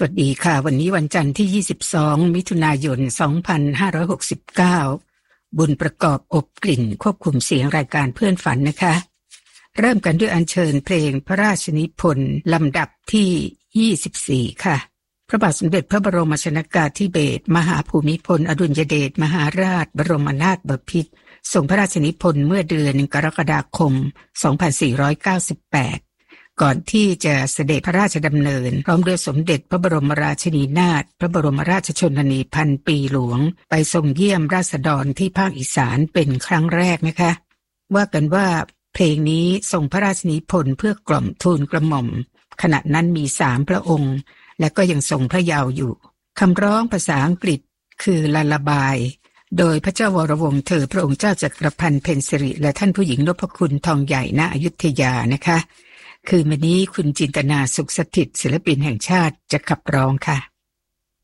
วัสดีค่ะวันนี้วันจันทร์ที่22มิถุนายน2569บุญประกอบอบกลิ่นควบคุมเสียงรายการเพื่อนฝันนะคะเริ่มกันด้วยอัญเชิญเพลงพระราชนิพนธ์ลำดับที่24ค่ะพระบาทสมเด็จพระบรมชนกาธิเบศรมหาภูมิพลอดุลยเดชมหาราชบรมนาถบพิตรทรงพระราชนิพนธ์เมื่อเดือนกรกฎาคม2498ก่อนที่จะเสด็จพระราชดำเนินพร้อมด้วยสมเด็จพระบรมราชินีนาถพระบรมราชชนนีพันปีหลวงไปทรงเยี่ยมราษฎรที่ภาคอีสานเป็นครั้งแรกนะคะว่ากันว่าเพลงนี้ทรงพระราชนิพนธ์เพื่อกล่อมทูลกระหม่อมขณะนั้นมี3พระองค์และก็ยังทรงพระเยาว์อยู่คำร้องภาษาอังกฤษคือลาลาบายโดยพระเจ้าวรวงศ์เธอพระองค์เจ้าจักรพันธ์เพ็ญสิริและท่านผู้หญิงนพคุณทองใหญ่ณอยุธยานะคะคืนวันนี้คุณจินตนาสุขสถิตศิลปินแห่งชาติจะขับร้องค่ะ